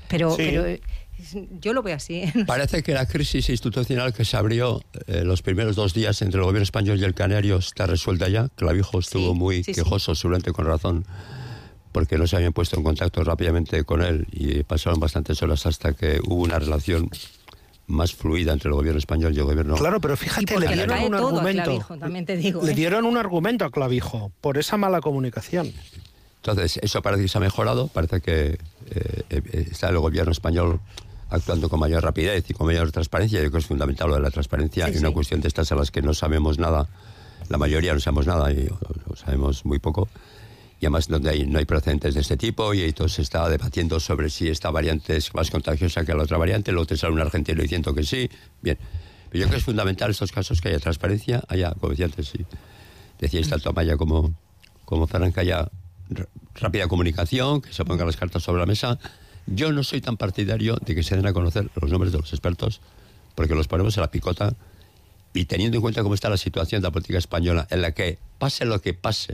Pero, Sí. pero yo lo veo así. Parece que la crisis institucional que se abrió los primeros 2 días entre el gobierno español y el canario está resuelta ya. Clavijo estuvo muy quejoso, seguramente con razón, porque no se habían puesto en contacto rápidamente con él y pasaron bastantes horas hasta que hubo una relación más fluida entre el gobierno español y el gobierno. Claro, pero fíjate, le dieron un argumento. Clavijo, también te digo, Le dieron un argumento a Clavijo por esa mala comunicación. Entonces, eso parece que se ha mejorado, parece que está el gobierno español actuando con mayor rapidez y con mayor transparencia. Yo creo que es fundamental lo de la transparencia. Hay una cuestión de estas a las que no sabemos nada, la mayoría no sabemos nada y o sabemos muy poco. Y además donde no hay precedentes de este tipo y entonces se está debatiendo sobre si esta variante es más contagiosa que la otra variante, luego te sale un argentino diciendo que sí. Bien, pero yo creo que es fundamental en estos casos que haya transparencia, haya, como decía antes, decíais tanto Amaya como Ferran, que haya rápida comunicación, que se pongan las cartas sobre la mesa. Yo no soy tan partidario de que se den a conocer los nombres de los expertos, porque los ponemos en la picota y teniendo en cuenta cómo está la situación de la política española, en la que pase lo que pase,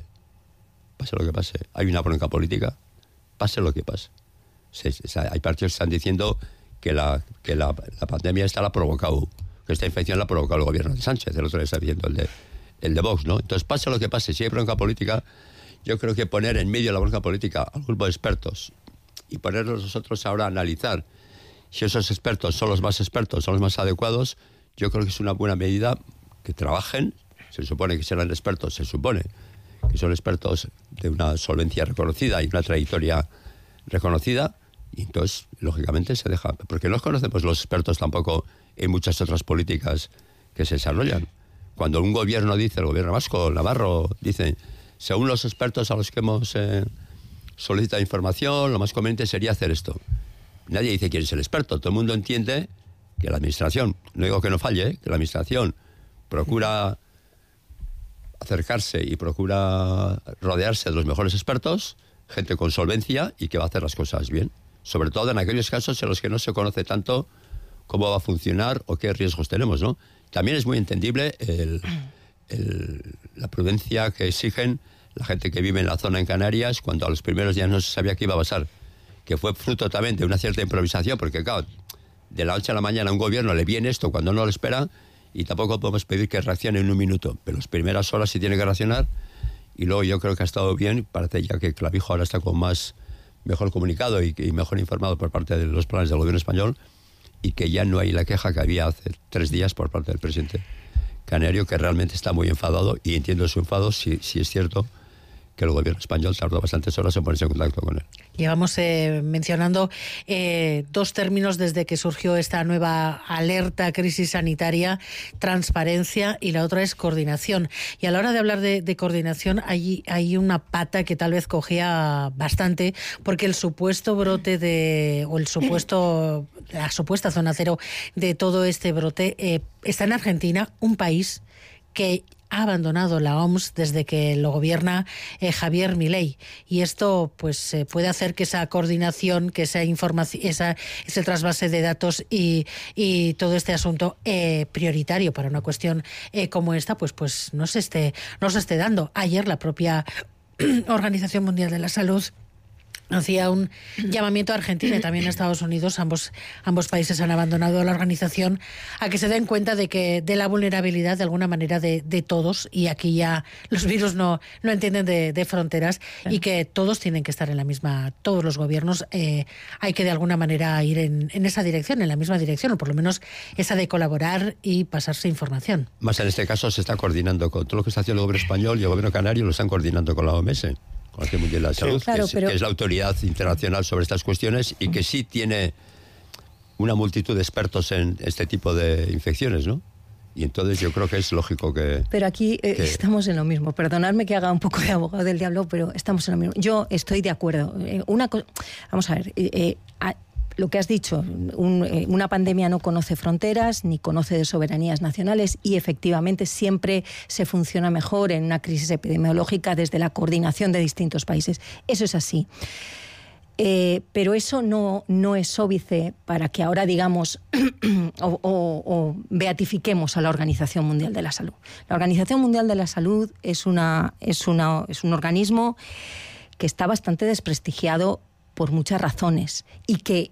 hay una bronca política, pase lo que pase. Hay partidos que están diciendo que la pandemia esta la ha provocado, que esta infección la ha provocado el gobierno de Sánchez, el otro día está diciendo el de Vox, ¿no? Entonces, pase lo que pase, si hay bronca política, yo creo que poner en medio de la bronca política a un grupo de expertos y ponernos nosotros ahora a analizar si esos expertos son los más expertos, son los más adecuados, yo creo que es una buena medida que trabajen, se supone que serán expertos, se supone que son expertos de una solvencia reconocida y una trayectoria reconocida, y entonces, lógicamente, se deja. Porque no conocemos los expertos tampoco en muchas otras políticas que se desarrollan. Cuando un gobierno dice, el gobierno vasco, Navarro, dicen, según los expertos a los que hemos solicitado información, lo más conveniente sería hacer esto. Nadie dice quién es el experto. Todo el mundo entiende que la administración, no digo que no falle, que la administración procura acercarse y procura rodearse de los mejores expertos, gente con solvencia y que va a hacer las cosas bien. Sobre todo en aquellos casos en los que no se conoce tanto cómo va a funcionar o qué riesgos tenemos, ¿no? También es muy entendible la prudencia que exigen la gente que vive en la zona en Canarias cuando a los primeros días no se sabía qué iba a pasar, que fue fruto también de una cierta improvisación, porque claro, de la noche a la mañana a un gobierno le viene esto cuando no lo espera y tampoco podemos pedir que reaccione en un minuto, pero las primeras horas sí tiene que reaccionar y luego yo creo que ha estado bien, parece ya que Clavijo ahora está con mejor comunicado y mejor informado por parte de los planes del gobierno español y que ya no hay la queja que había hace 3 días por parte del presidente canario, que realmente está muy enfadado y entiendo su enfado si es cierto que el gobierno español tardó bastantes horas en ponerse en contacto con él. Llevamos mencionando 2 términos desde que surgió esta nueva alerta, crisis sanitaria: transparencia, y la otra es coordinación. Y a la hora de hablar de coordinación, hay una pata que tal vez cogía bastante, porque el supuesto brote la supuesta zona cero de todo este brote está en Argentina, un país que ha abandonado la OMS desde que lo gobierna Javier Milei, y esto pues puede hacer que esa coordinación, que esa información, ese trasvase de datos y todo este asunto prioritario para una cuestión como esta, pues no se esté dando. Ayer la propia Organización Mundial de la Salud hacía un llamamiento a Argentina y también a Estados Unidos. Ambos países han abandonado la organización, a que se den cuenta de la vulnerabilidad de alguna manera de todos, y aquí ya los virus no entienden de fronteras, y que todos tienen que estar en la misma, todos los gobiernos hay que de alguna manera ir en esa dirección, en la misma dirección, o por lo menos esa de colaborar y pasarse información. Más en este caso se está coordinando con todo lo que está haciendo el gobierno español, y el gobierno canario lo están coordinando con la OMS, con la Organización Mundial de la Salud, claro, que es la autoridad internacional sobre estas cuestiones y que sí tiene una multitud de expertos en este tipo de infecciones, ¿no? Y entonces yo creo que es lógico que... Pero aquí estamos en lo mismo. Perdonadme que haga un poco de abogado del diablo, pero estamos en lo mismo. Yo estoy de acuerdo. Vamos a ver... lo que has dicho, una pandemia no conoce fronteras ni conoce de soberanías nacionales, y efectivamente siempre se funciona mejor en una crisis epidemiológica desde la coordinación de distintos países. Eso es así. Pero eso no es óbice para que ahora digamos o beatifiquemos a la Organización Mundial de la Salud. La Organización Mundial de la Salud es un organismo que está bastante desprestigiado por muchas razones, y que